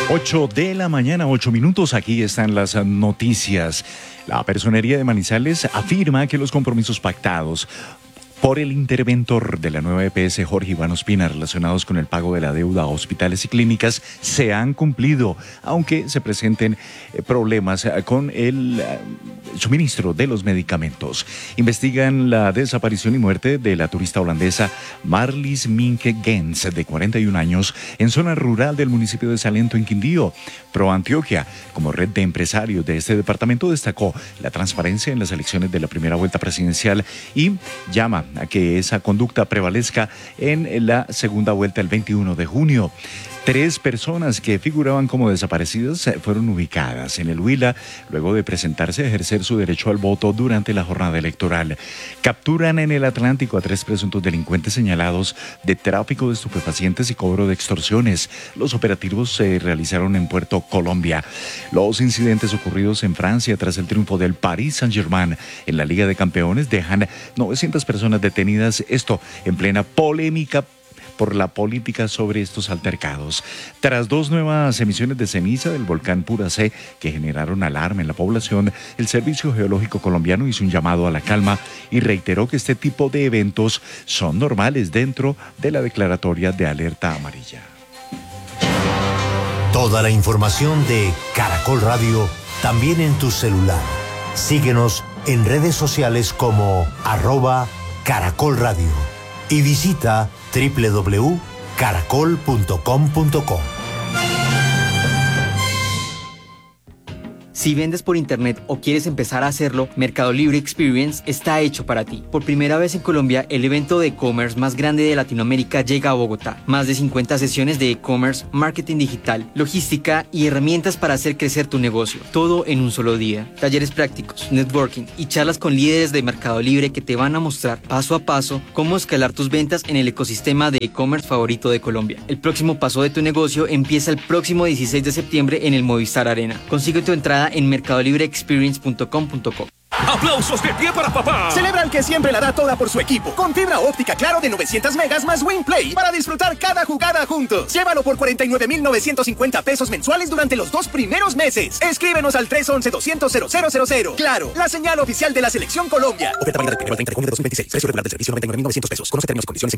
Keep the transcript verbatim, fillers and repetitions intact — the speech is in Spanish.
ocho de la mañana, ocho minutos, aquí están las noticias. La Personería de Manizales afirma que los compromisos pactados por el interventor de la nueva E P S, Jorge Iván Ospina, relacionados con el pago de la deuda a hospitales y clínicas, se han cumplido, aunque se presenten problemas con el suministro de los medicamentos. Investigan la desaparición y muerte de la turista holandesa Marlies Minke Gens, de cuarenta y un años, en zona rural del municipio de Salento, en Quindío. ProAntioquia, como red de empresarios de este departamento, destacó la transparencia en las elecciones de la primera vuelta presidencial y llama a que esa conducta prevalezca en la segunda vuelta el veintiuno de junio. Tres personas que figuraban como desaparecidas fueron ubicadas en el Huila luego de presentarse a ejercer su derecho al voto durante la jornada electoral. Capturan en el Atlántico a tres presuntos delincuentes señalados de tráfico de estupefacientes y cobro de extorsiones. Los operativos se realizaron en Puerto Colombia. Los incidentes ocurridos en Francia tras el triunfo del Paris Saint-Germain en la Liga de Campeones dejan novecientas personas detenidas, esto en plena polémica por la política sobre estos altercados. Tras dos nuevas emisiones de ceniza del volcán Puracé que generaron alarma en la población, el Servicio Geológico Colombiano hizo un llamado a la calma y reiteró que este tipo de eventos son normales dentro de la declaratoria de alerta amarilla. Toda la información de Caracol Radio también en tu celular. Síguenos en redes sociales como arroba Caracol Radio y visita doble u doble u doble u punto caracol punto com punto co. Si vendes por internet o quieres empezar a hacerlo, Mercado Libre Experience está hecho para ti. Por primera vez en Colombia, el evento de e-commerce más grande de Latinoamérica llega a Bogotá. Más de cincuenta sesiones de e-commerce, marketing digital, logística y herramientas para hacer crecer tu negocio. Todo en un solo día. Talleres prácticos, networking y charlas con líderes de Mercado Libre que te van a mostrar paso a paso cómo escalar tus ventas en el ecosistema de e-commerce favorito de Colombia. El próximo paso de tu negocio empieza el próximo dieciséis de septiembre en el Movistar Arena. Consigue tu entrada en mercado libre experience punto com punto co. ¡Aplausos de pie para papá! Celebra al que siempre la da toda por su equipo. Con fibra óptica Claro de novecientos megas más WinPlay para disfrutar cada jugada juntos. Llévalo por cuarenta y nueve mil novecientos cincuenta pesos mensuales durante los dos primeros meses. Escríbenos al tres once doscientos cero cero cero cero. Claro, la señal oficial de la Selección Colombia. Oferta válida del primero al treinta de junio de dos mil veintiséis. Precio regular del servicio noventa y nueve mil novecientos pesos. Conoce términos y condiciones.